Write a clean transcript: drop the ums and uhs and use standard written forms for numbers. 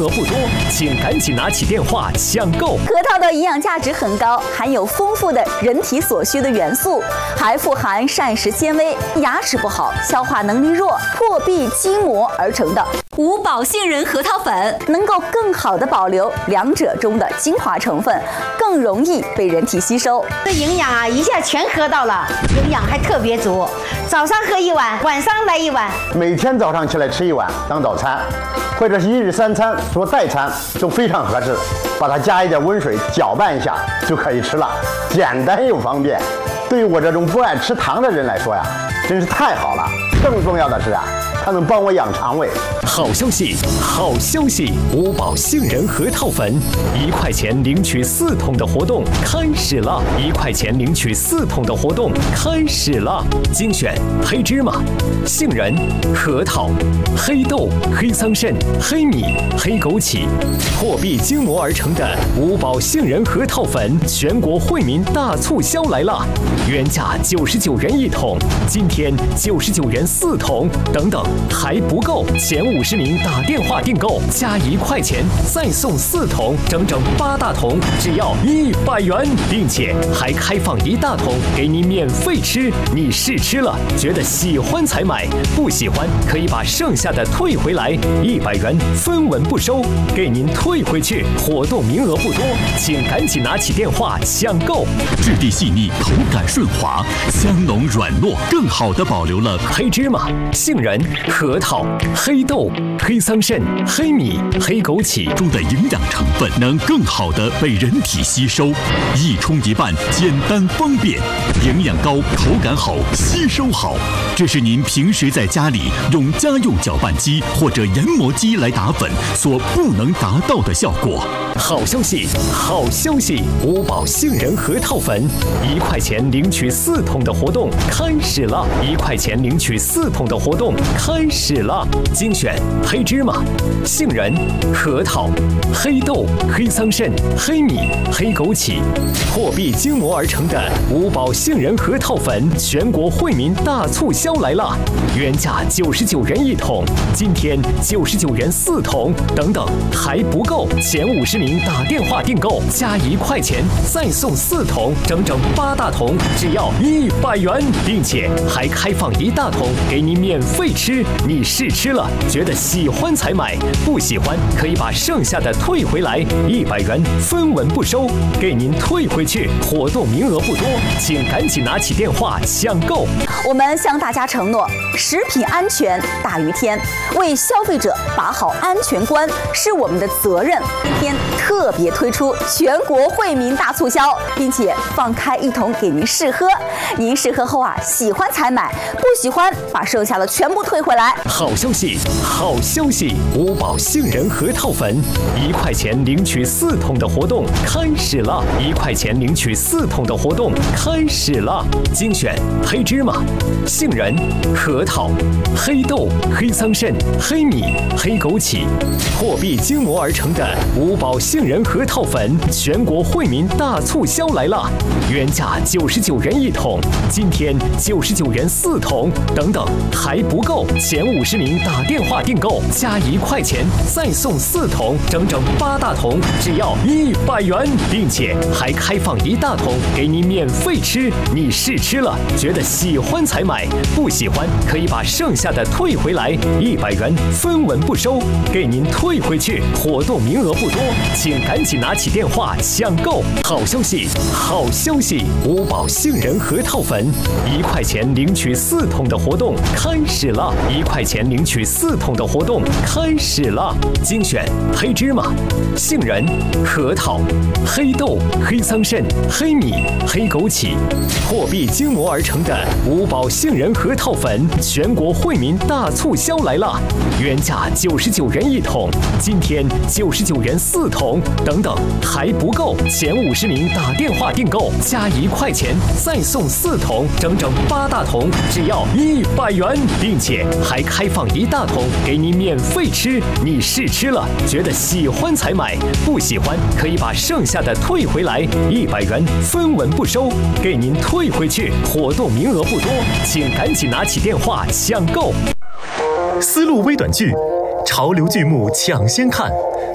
额不多，请赶紧拿起电话抢购。 核桃的营养价值很高，含有丰富的人体所需的元素，还富含膳食纤维，牙齿不好、消化能力弱、破壁筋膜而成的五宝杏仁核桃粉，能够更好的保留两者中的精华成分，更容易被人体吸收。 这营养啊，一下全喝到了，营养还特别足。早上喝1碗，晚上来1碗， 每天早上起来吃1碗当早餐，或者是1日3餐做代餐都非常合适。把它加一点温水搅拌一下就可以吃了，简单又方便。对于我这种不爱吃糖的人来说呀，真是太好了。更重要的是啊，它能帮我养肠胃。 好消息，好消息！五宝杏仁核桃粉，1块钱领取4桶的活动开始了！1块钱领取4桶的活动开始了！精选黑芝麻、杏仁、核桃、黑豆、黑桑葚、黑米、黑枸杞，破壁筋膜而成的五宝杏仁核桃粉，全国惠民大促销来了！原价99元1桶，今天99元4桶，等等还不够，前50名打电话订购加1块钱再送4桶，整整8大桶，只要100元，并且还开放1大桶给你免费吃。你试吃了觉得喜欢才买，不喜欢可以把剩下的退回来，100元分文不收，给您退回去。活动名额不多，请赶紧拿起电话抢购。 质地细腻，口感顺滑，香浓软糯，更好地保留了黑芝麻、杏仁、核桃、黑豆、黑桑葚、黑米、黑枸杞中的营养成分，能更好地被人体吸收，一冲一拌，简单方便，营养高，口感好，吸收好。这是您平时在家里用家用搅拌机或者研磨机来打粉所不能达到的效果。 好消息，好消息！五宝杏仁核桃粉，1块钱领取4桶的活动开始了！1块钱领取4桶的活动开始了！精选黑芝麻、杏仁、核桃、黑豆、黑桑葚、黑米、黑枸杞，破壁筋膜而成的五宝杏仁核桃粉，全国惠民大促销来了！原价99元1桶，今天99元4桶，等等还不够，前50名打电话订购加1块钱再送4桶，整整8大桶，只要100元，并且还开放1大桶给你免费吃。你试吃了觉得喜欢才买，不喜欢可以把剩下的退回来，100元分文不收，给您退回去。活动名额不多，请赶紧拿起电话抢购。 我们向大家承诺，食品安全大于天，为消费者把好安全关是我们的责任。今天特别推出全国惠民大促销，并且放开1桶给您试喝，您试喝后啊，喜欢才买，不喜欢把剩下的全部退回来。 好消息，好消息！五宝杏仁核桃粉，1块钱领取4桶的活动开始了！1块钱领取4桶的活动开始了！精选黑芝麻、杏仁、核桃、黑豆、黑桑葚、黑米、黑枸杞，破壁筋膜而成的五宝杏仁核桃粉，全国惠民大促销来了！原价99元1桶，今天99元4桶，等等还不够，前50名打电话订购加1块钱再送4桶，整整8大桶，只要100元，并且还开放1大桶给你免费吃。你试吃了觉得喜欢才买，不喜欢可以把剩下的退回来，100元分文不收，给您退回去。活动名额不多，请赶紧拿起电话抢购。好消息，好消息！五宝杏仁核桃粉，1块钱领取4桶的活动开始了！1块钱领取4桶的活动开始了！精选黑芝麻、杏仁、核桃、黑豆、黑桑葚、黑米、黑枸杞，破壁筋膜而成的五宝杏仁核桃粉，全国惠民大促销来了！原价99元1桶，今天99元4桶，等等还不够，前50名打电话订购加1块钱再送4桶，整整8大桶，只要100元，并且还开放1大桶给你免费吃。你试吃了觉得喜欢才买，不喜欢可以把剩下的退回来，100元分文不收，给您退回去。活动名额不多，请赶紧拿起电话抢购。 丝路微短剧，潮流剧目抢先看，